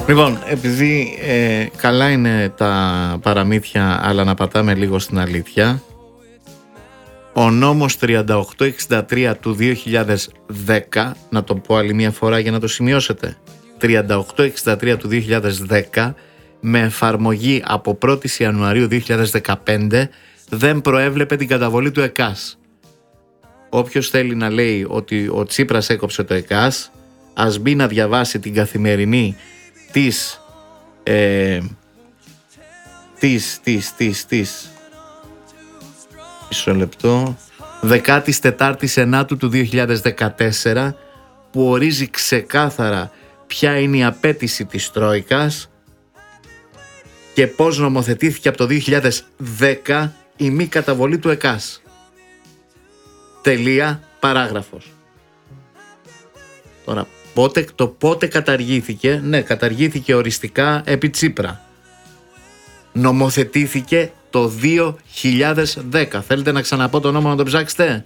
Λοιπόν, επειδή καλά είναι τα παραμύθια, αλλά να πατάμε λίγο στην αλήθεια, ο νόμος 3863 του 2010, να το πω άλλη μια φορά για να το σημειώσετε, 3863 του 2010, με εφαρμογή από 1η Ιανουαρίου 2015, δεν προέβλεπε την καταβολή του ΕΚΑΣ. Όποιος θέλει να λέει ότι ο Τσίπρας έκοψε το ΕΚΑΣ, ας μπει να διαβάσει την καθημερινή της μισό λεπτό, 14η Ενάτου του 2014, που ορίζει ξεκάθαρα ποια είναι η απέτηση της Τρόικας και πώς νομοθετήθηκε από το 2010 η μη καταβολή του ΕΚΑΣ. Τελεία, παράγραφος. Τώρα, πότε καταργήθηκε? Ναι, καταργήθηκε οριστικά επί Τσίπρα. Νομοθετήθηκε το 2010. Θέλετε να ξαναπώ το νόμο να το ψάξετε?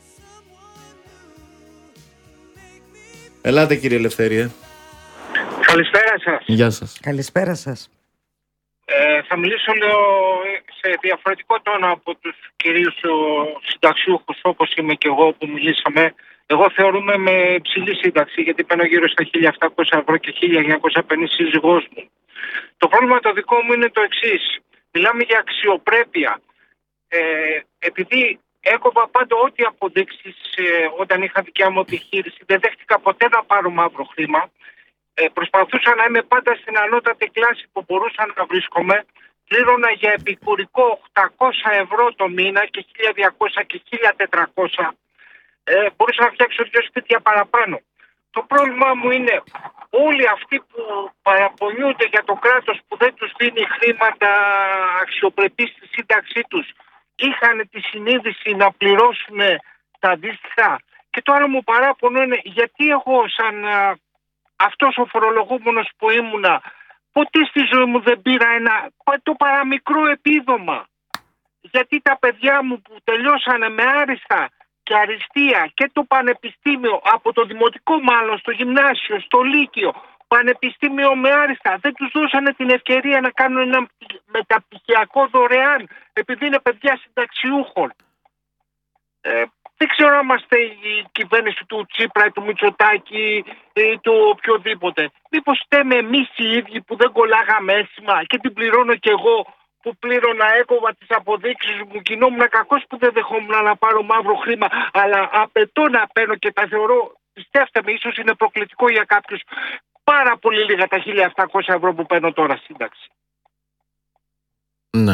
Ελάτε κύριε Ελευθερία. Καλησπέρα σας. Γεια σας. Καλησπέρα σας. Θα μιλήσω λέω σε διαφορετικό τόνο από τους κυρίους συνταξιούχους όπως είμαι και εγώ που μιλήσαμε. Εγώ θεωρούμε με υψηλή σύνταξη γιατί παίρνω γύρω στα 1.700 ευρώ και 1.950 σύζυγός μου. Το πρόβλημα το δικό μου είναι το εξής. Μιλάμε για αξιοπρέπεια. Επειδή έκοβα πάντα ό,τι αποδείξεις όταν είχα δικιά μου επιχείρηση, δεν δέχτηκα ποτέ να πάρω μαύρο χρήμα. Προσπαθούσα να είμαι πάντα στην ανώτατη κλάση που μπορούσα να βρίσκομαι. Πλήρωνα για επικουρικό 800 ευρώ το μήνα και 1.200 και 1.400. Μπορούσα να φτιάξω 2 σπίτια παραπάνω. Το πρόβλημα μου είναι όλοι αυτοί που παραπονιούνται για το κράτος που δεν τους δίνει χρήματα αξιοπρεπή στη σύνταξή τους, είχαν τη συνείδηση να πληρώσουν τα αντίστοιχα. Και το άλλο μου παράπονο είναι γιατί εγώ σαν αυτός ο φορολογούμενος που ήμουνα ποτέ στη ζωή μου δεν πήρα το παραμικρό επίδομα. Γιατί τα παιδιά μου που τελειώσανε με άριστα και αριστεία και το πανεπιστήμιο, από το δημοτικό μάλλον, στο γυμνάσιο, στο λύκειο, πανεπιστήμιο με άριστα, δεν τους δώσανε την ευκαιρία να κάνουν ένα μεταπτυχιακό δωρεάν επειδή είναι παιδιά συνταξιούχων. Δεν ξέρω αν είμαστε η κυβέρνηση του Τσίπρα ή του Μητσοτάκη ή του οποιοδήποτε. Μήπως φταίμε εμείς οι ίδιοι που δεν κολλάγαμε αίσθημα και την πληρώνω κι εγώ που πλήρωνα, έκοβα τις αποδείξεις μου, γινόμουν κακός που δεν δεχόμουν να πάρω μαύρο χρήμα, αλλά απαιτώ να παίρνω και τα θεωρώ, πιστέψτε με, ίσως είναι προκλητικό για κάποιους, πάρα πολύ λίγα τα 1.700 ευρώ που παίρνω τώρα σύνταξη. Ναι.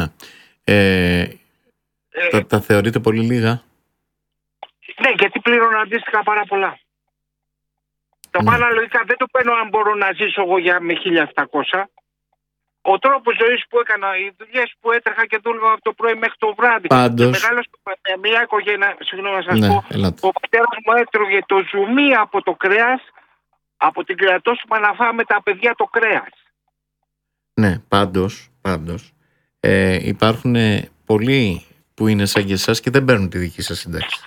Τα θεωρείτε πολύ λίγα? Ναι, γιατί πλήρωνα αντίστοιχα πάρα πολλά. Τα πάνω λογικά δεν το παίρνω αν μπορώ να ζήσω εγώ με 1.700. Ο τρόπος ζωής που έκανα, οι δουλειές που έτρεχα και δούλευα από το πρωί μέχρι το βράδυ. Πάντως, και μια οικογένεια, συγγνώμη να σας πω, ελάτε. ο πατέρας μου έτρωγε το ζουμί από το κρέας, από την κρεατόσουπα να φάμε τα παιδιά το κρέας. Ναι, πάντως υπάρχουν πολλοί που είναι σαν και εσάς και δεν παίρνουν τη δική σας σύνταξη.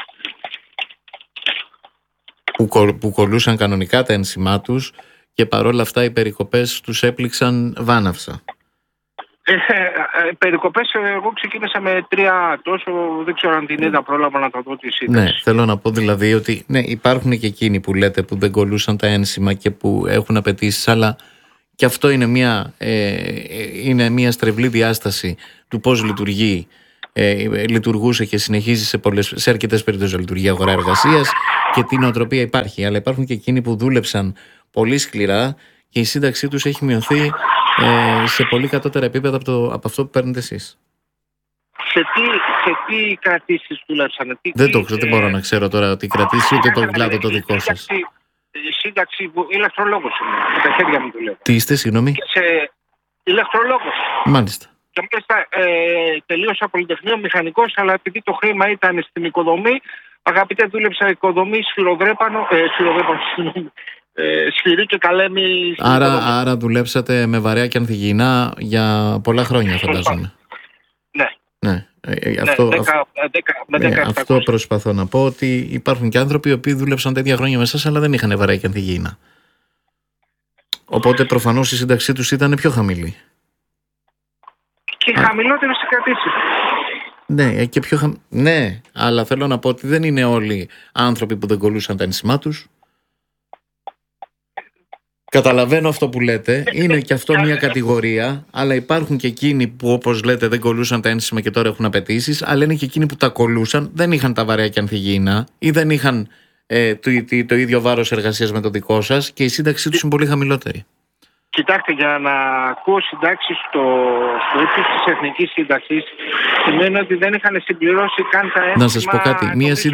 Που κολλούσαν κανονικά τα ένσημά τους και παρόλα αυτά οι περικοπές τους έπληξαν βάναυσα. Περικοπές εγώ ξεκίνησα με 3 τόσο, δεν ξέρω αν την είδα, πρόλαβα να τα δω τη σύνταξη. Ναι, θέλω να πω δηλαδή ότι ναι, υπάρχουν και εκείνοι που λέτε που δεν κολλούσαν τα ένσημα και που έχουν απαιτήσεις, αλλά και αυτό είναι μια στρεβλή διάσταση του πώς λειτουργεί. Λειτουργούσε και συνεχίζει σε αρκετές περιπτώσεις να λειτουργεί η αγορά εργασίας και την νοοτροπία υπάρχει. Αλλά υπάρχουν και εκείνοι που δούλεψαν πολύ σκληρά και η σύνταξή τους έχει μειωθεί σε πολύ κατώτερα επίπεδα από αυτό που παίρνετε εσείς. Σε τι κρατήσεις δούλεψαν? Δεν μπορώ να ξέρω τώρα τι κρατήσεις ούτε τον κλάδο το δικό σας. Σύνταξη, ηλεκτρολόγος είμαι, με τα χέρια μου δουλεύω. Τι είστε, συγγνώμη? Ηλεκτρολόγος. Μάλιστα. Και μάλιστα τελείωσα πολυτεχνείο μηχανικός, αλλά επειδή το χρήμα ήταν στην οικοδομή, αγαπητέ, δούλεψα οικοδομή σφυρί και καλέμι. Άρα δουλέψατε με βαρέα και ανθυγιεινά για πολλά χρόνια, φαντάζομαι. Ναι. Αυτό προσπαθώ να πω, ότι υπάρχουν και άνθρωποι οι οποίοι δούλεψαν τέτοια χρόνια με εσάς, αλλά δεν είχαν βαρέα και ανθυγιεινά. Οπότε προφανώς η σύνταξή τους ήταν πιο χαμηλή. Και χαμηλότερες οι κρατήσεις. Ναι, και ναι, αλλά θέλω να πω ότι δεν είναι όλοι άνθρωποι που δεν κολλούσαν τα ένσημά τους. Καταλαβαίνω αυτό που λέτε, είναι και αυτό μια κατηγορία, αλλά υπάρχουν και εκείνοι που, όπως λέτε, δεν κολλούσαν τα ένσημα και τώρα έχουν απαιτήσεις, αλλά είναι και εκείνοι που τα κολλούσαν, δεν είχαν τα βαρέα και ανθυγιεινά ή δεν είχαν το ίδιο βάρος εργασίας με το δικό σας και η σύνταξή τους είναι πολύ χαμηλότερη. Κοιτάξτε, για να ακούω συντάξεις στο ύψος της εθνικής σύνταξης σημαίνει ότι δεν είχαν συμπληρώσει καν τα ένσημα. Να σας πω κάτι,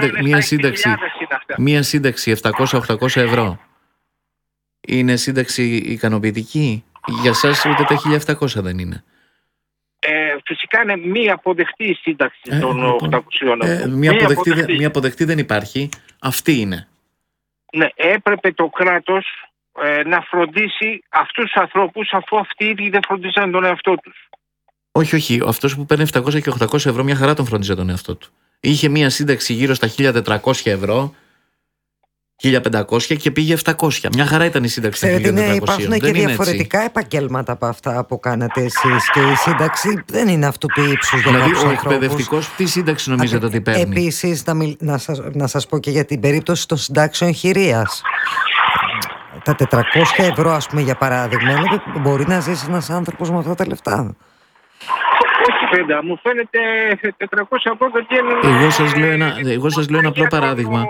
μία σύνταξη 700-800 ευρώ είναι σύνταξη ικανοποιητική? Για σας ούτε τα 1.700 δεν είναι. Φυσικά είναι μη αποδεκτή η σύνταξη των 800 ευρώ. Μη αποδεκτή δεν υπάρχει. Αυτή είναι. Ναι, έπρεπε το κράτος να φροντίσει αυτούς τους ανθρώπους, αφού αυτοί οι ίδιοι δεν φροντίζαν τον εαυτό τους. Όχι. Αυτός που παίρνει 700 και 800 ευρώ μια χαρά τον φρόντιζε τον εαυτό του. Είχε μια σύνταξη γύρω στα 1.400 ευρώ, 1.500 και πήγε 700. Μια χαρά ήταν η σύνταξη των 1.400. Υπάρχουν και διαφορετικά επαγγέλματα από αυτά που κάνατε εσείς και η σύνταξη δεν είναι αυτού του ύψους για δηλαδή, κάποιους ο εκπαιδευτικός τι σύνταξη νομίζετε ότι παίρνει? Επίσης, να σας πω και για την περίπτωση των συντάξεων χειρίας. Τα 400 ευρώ, ας πούμε, για παράδειγμα, μπορεί να ζήσει ένας άνθρωπος με αυτά τα λεφτά? Όχι, βέβαια, μου φαίνεται 400 ευρώ δεν βγαίνουν. Εγώ σας λέω ένα απλό παράδειγμα.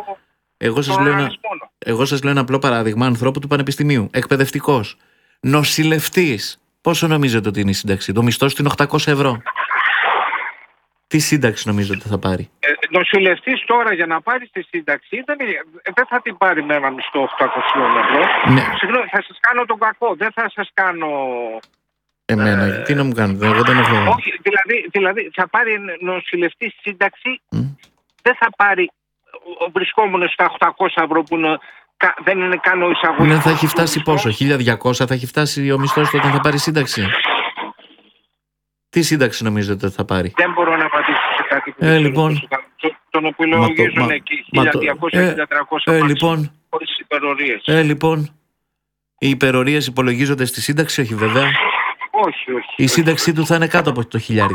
Εγώ σας λέω ένα απλό παράδειγμα ανθρώπου του πανεπιστημίου, εκπαιδευτικός, νοσηλευτής. Πόσο νομίζετε ότι είναι η σύνταξη? Το μισθός του είναι 800 ευρώ. Τι σύνταξη νομίζετε ότι θα πάρει? Νοσηλευτής τώρα για να πάρει τη σύνταξη δεν θα την πάρει με ένα μισθό 800 ευρώ. Ναι. Συγγνώμη, θα σας κάνω τον κακό, δεν θα σας κάνω... Εμένα, τι να μου κάνετε, εγώ δεν έχω... Όχι, δηλαδή θα πάρει νοσηλευτής σύνταξη, δεν θα πάρει βρισκόμενος στα 800 ευρώ που δεν είναι καν ο εισαγωγικός. Ναι, θα έχει φτάσει πόσο, 1.200 θα έχει φτάσει ο μισθός του όταν θα πάρει σύνταξη? Τι σύνταξη νομίζετε ότι θα πάρει? Δεν μπορώ να απαντήσω σε κάτι που λοιπόν, τον υπολογίζουν εκεί 1.200-1.300 λοιπόν, χωρίς υπερορίες. Λοιπόν, οι υπερορίες υπολογίζονται στη σύνταξη? Όχι βέβαια. Όχι. Η σύνταξή του θα είναι κάτω από το 1.000.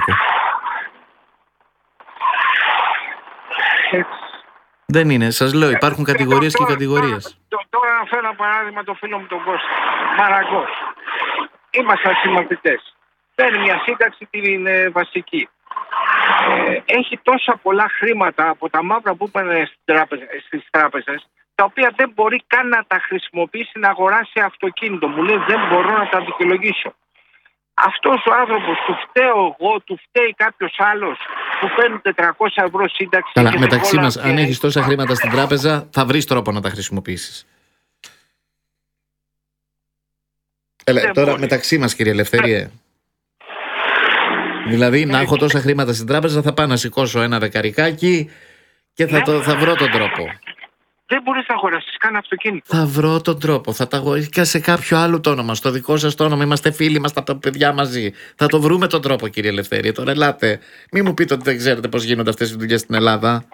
Δεν είναι, σας λέω, υπάρχουν κατηγορίες και κατηγορίες. Τώρα να φέρω ένα παράδειγμα, το φίλο μου τον Κώστα. Μαραγκός. Ήμασταν συμμαθητές. Παίρνει μια σύνταξη την βασική. Έχει τόσα πολλά χρήματα από τα μαύρα που είπαν στις τράπεζες, τα οποία δεν μπορεί καν να τα χρησιμοποιήσει να αγοράσει αυτοκίνητο. Μου λέει δεν μπορώ να τα δικαιολογήσω. Αυτός ο άνθρωπος, του φταίω εγώ, του φταίει κάποιος άλλος που παίρνει 400 ευρώ σύνταξη? Καλά, μεταξύ μας, αν έχεις τόσα χρήματα στην τράπεζα, θα βρεις τρόπο να τα χρησιμοποιήσεις. Τώρα μπορεί. Μεταξύ μας, κύριε Ελευθερία. Δηλαδή, να έχω τόσα χρήματα στην τράπεζα, θα πάω να σηκώσω ένα δεκαρικάκι και θα βρω τον τρόπο. Δεν μπορείς να αγοράσεις καν αυτοκίνητο. Θα βρω τον τρόπο. Θα τα αγοράσω και σε κάποιο άλλο το όνομα. Στο δικό σας το όνομα. Είμαστε φίλοι μας τα παιδιά μαζί. Θα το βρούμε τον τρόπο, κύριε Ελευθερία. Τώρα ελάτε. Μην μου πείτε ότι δεν ξέρετε πώς γίνονται αυτές οι δουλειές στην Ελλάδα.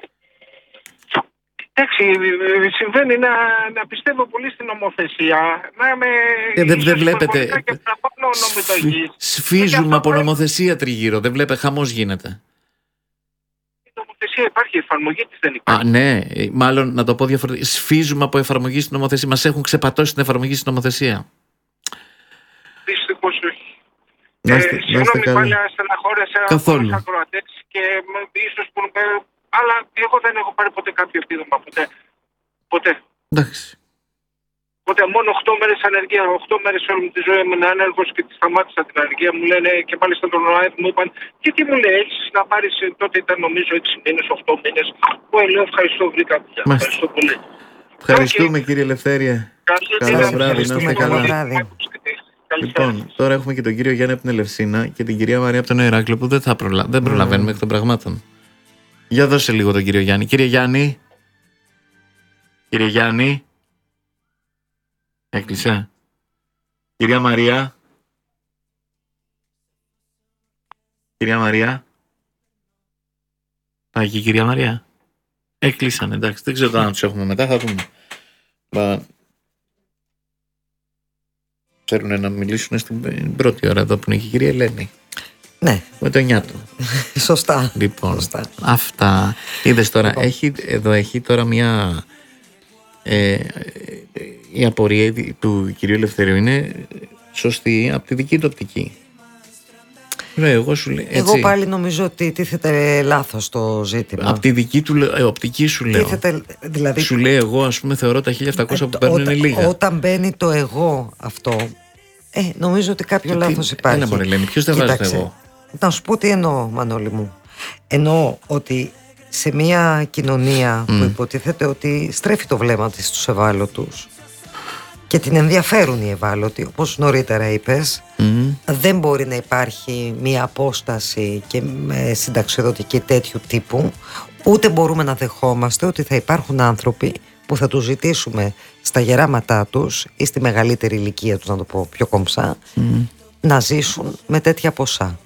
Εντάξει, συμβαίνει να πιστεύω πολύ στην νομοθεσία. Δεν βλέπετε. Σφίζουμε από νομοθεσία τριγύρω. Δεν βλέπετε, χαμός γίνεται. Υπάρχει, η εφαρμογή της δεν υπάρχει. Ναι, μάλλον να το πω διαφορετικά. Σφίζουμε από εφαρμογή στην νομοθεσία. Μας έχουν ξεπατώσει την εφαρμογή στην νομοθεσία. Δυστυχώς όχι. Συγγνώμη, πάλι στεναχώρεσα καθόλου. Τους ακροατές και ίσως αλλά εγώ δεν έχω πάρει ποτέ κάποιο επίδομα. Ποτέ. Εντάξει. Οπότε μόνο 8 μέρες ανεργία, 8 μέρες όλη μου τη ζωή έμεινα άνεργος και τη σταμάτησα την ανεργία. Μου λένε και μάλιστα τον ΟΑΕΔ μου είπαν και τι μου λέει, έχεις να πάρεις, τότε ήταν νομίζω 6 μήνες, 8 μήνες. Που λέω ευχαριστώ, βρήκα πια. Ευχαριστώ πολύ. Ευχαριστούμε κύριε Ελευθέρια. Καλό βράδυ, να είστε καλά. Λοιπόν, τώρα έχουμε και τον κύριο Γιάννη από την Ελευσίνα και την κυρία Μαρία από τον Ηράκλειο που δεν προλαβαίνουμε εκ των πραγμάτων. Για δώσε λίγο τον κύριο Γιάννη. Κύριε Γιάννη. Κύριε Γιάννη. Έκλεισε. Κυρία Μαρία. Κυρία Μαρία. Πάει και η κυρία Μαρία. Έκλεισαν, εντάξει. Δεν ξέρω αν τους έχουμε μετά, θα δούμε. Ξέρουν να μιλήσουν στην πρώτη ώρα εδώ που είναι και η κυρία Ελένη. Ναι. Με το νιάτο. Σωστά. Λοιπόν, Σωστά. αυτά. Είδες τώρα, Λοιπόν. έχει τώρα μια... η απορία του κυρίου Ελευθερίου είναι σωστή από τη δική του οπτική. Εγώ σου λέω, έτσι. Εγώ πάλι νομίζω ότι τίθεται λάθος το ζήτημα. Από τη δική του οπτική σου λέω. Δηλαδή, σου λέει εγώ, ας πούμε, θεωρώ τα 1.700 που παίρνουν είναι λίγα. Όταν μπαίνει το εγώ αυτό, νομίζω ότι κάποιο λάθος υπάρχει. Έλα μωρέ Ελένη, ποιος δεν βάζει το εγώ. Να σου πω τι εννοώ, Μανώλη μου. Εννοώ ότι σε μια κοινωνία που υποτίθεται ότι στρέφει το βλέμμα της στους ευάλωτους και την ενδιαφέρουν οι ευάλωτοι, όπως νωρίτερα είπες, δεν μπορεί να υπάρχει μια απόσταση και με συνταξιοδοτική τέτοιου τύπου, ούτε μπορούμε να δεχόμαστε ότι θα υπάρχουν άνθρωποι που θα τους ζητήσουμε στα γεράματά τους ή στη μεγαλύτερη ηλικία τους, να το πω πιο κομψά, να ζήσουν με τέτοια ποσά.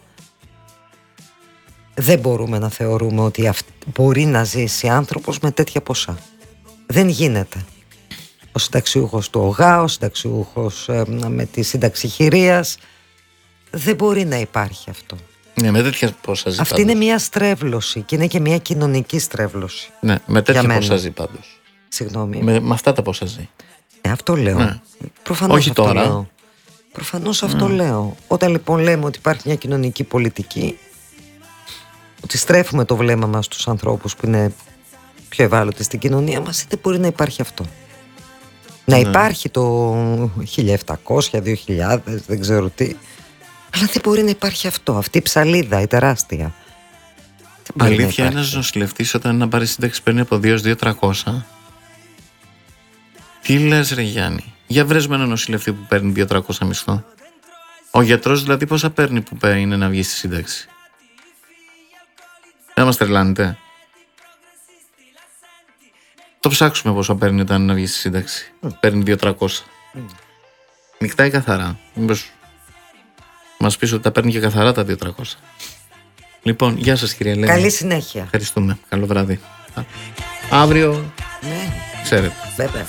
Δεν μπορούμε να θεωρούμε ότι μπορεί να ζήσει άνθρωπος με τέτοια ποσά. Δεν γίνεται. Ο συνταξιούχος του ΟΓΑ, ο συνταξιούχος με τη σύνταξη χειρίας, δεν μπορεί να υπάρχει αυτό. Ναι, με τέτοια πόσα ζει. Αυτή είναι μια στρέβλωση και είναι και μια κοινωνική στρέβλωση. Ναι, με τέτοια πόσα ζει πάντως. Συγγνώμη. Με αυτά τα πόσα ζει. Αυτό λέω. Ναι. Προφανώς όχι αυτό τώρα. λέω. Προφανώς αυτό λέω. Όταν λοιπόν λέμε ότι υπάρχει μια κοινωνική πολιτική, ότι στρέφουμε το βλέμμα μας στους ανθρώπους που είναι πιο ευάλωτοι στην κοινωνία μας, δεν μπορεί να υπάρχει αυτό. Να υπάρχει το 1700, 2000, δεν ξέρω τι, αλλά δεν μπορεί να υπάρχει αυτό, αυτή η ψαλίδα, η τεράστια. Αλήθεια, ένας νοσηλευτής όταν να πάρει σύνταξη παίρνει από 2.300. Τι λες ρε Γιάννη, για βρες με έναν νοσηλευτή που παίρνει 2.300 μισθό. Ο γιατρός δηλαδή πόσα παίρνει που είναι να βγει στη σύνταξη. Δεν μας τρελάνετε. Το ψάξουμε πόσο παίρνει όταν να βγει στη σύνταξη. Παίρνει 2.300. Νυχτά ή καθαρά. Μήπως μας πεις ότι τα παίρνει και καθαρά τα 2.300. Λοιπόν, γεια σας κυρία Ελένη. Καλή συνέχεια. Ευχαριστούμε. Καλό βράδυ. Αύριο. Ναι. Ξέρετε. Βέβαια.